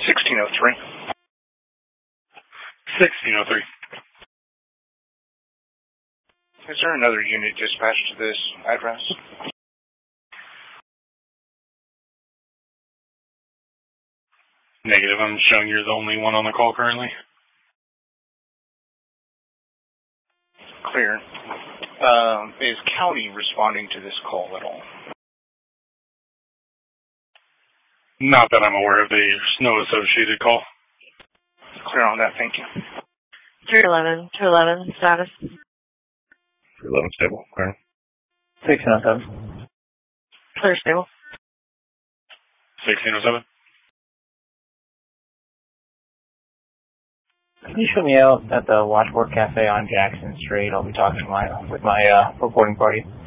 1603. 1603. Is there another unit dispatched to this address? Negative. I'm showing you're the only one on the call currently. Clear. Is county responding to this call at all? Not that I'm aware of. There's no associated call. Clear on that, thank you. 311, 211, status. 311 stable, clear. 1607. Clear stable. 1607. Can you show me out at the Watchboard Cafe on Jackson Street? I'll be talking with my reporting party.